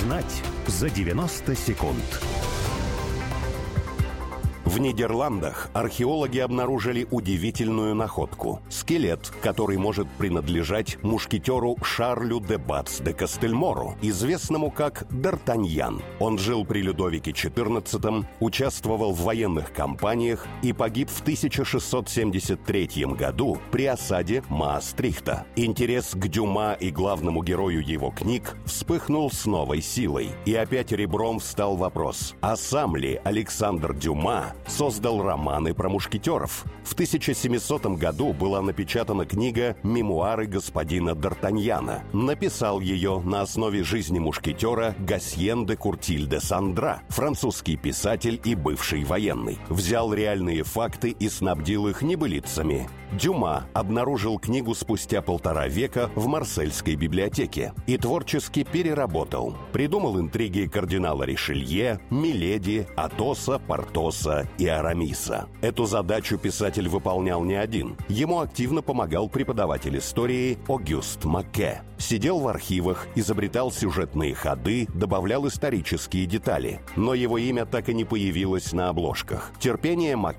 Узнать за 90 секунд. В Нидерландах археологи обнаружили удивительную находку. Скелет, который может принадлежать мушкетеру Шарлю де Бац де Кастельмору, известному как Д'Артаньян. Он жил при Людовике XIV, участвовал в военных кампаниях и погиб в 1673 году при осаде Маастрихта. Интерес к Дюма и главному герою его книг вспыхнул с новой силой. И опять ребром встал вопрос: а сам ли Александр Дюма создал романы про мушкетеров? В 1700 году была напечатана книга «Мемуары господина Д'Артаньяна». Написал ее на основе жизни мушкетера Гасьен де Куртиль де Сандра, французский писатель и бывший военный. Взял реальные факты и снабдил их небылицами. Дюма обнаружил книгу спустя 1,5 века в Марсельской библиотеке и творчески переработал. Придумал интриги кардинала Ришелье, Миледи, Атоса, Портоса и Арамиса. Эту задачу писатель выполнял не один. Ему активно помогал преподаватель истории Огюст Макке. Сидел в архивах, изобретал сюжетные ходы, добавлял исторические детали. Но его имя так и не появилось на обложках. Терпение Макке